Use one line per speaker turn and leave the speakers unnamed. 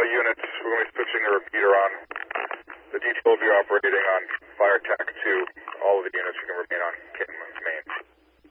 all units. We're going to be switching the repeater on. The detail will be operating on Fire Tac 2. All of the units you can repeat.